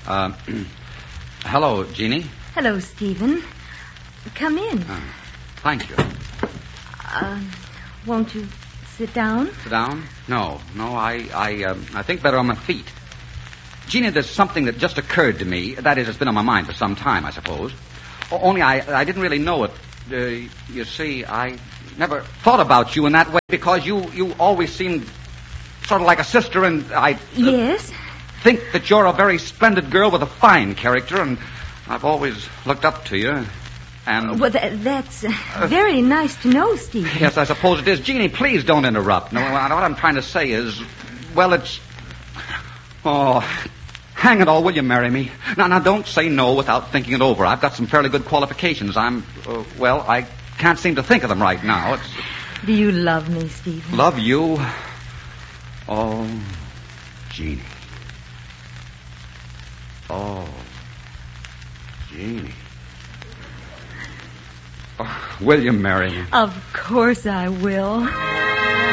Uh, hello, Jeannie. Hello, Stephen. Come in. Thank you. Won't you sit down? Sit down? No, I think better on my feet. Jeannie, there's something that just occurred to me. That is, it's been on my mind for some time, I suppose. Only I didn't really know it. You see, I never thought about you in that way because you always seemed sort of like a sister, and I... Yes? think that you're a very splendid girl with a fine character, and I've always looked up to you. And well, that's very nice to know, Stephen. Yes, I suppose it is. Jeannie, please don't interrupt. No, what I'm trying to say is, well, it's... Oh, hang it all, will you marry me? Now, don't say no without thinking it over. I've got some fairly good qualifications. I can't seem to think of them right now. Do you love me, Stephen? Love you? Oh, Jeannie. Oh, Jeannie. Oh, will you marry me? Of course I will.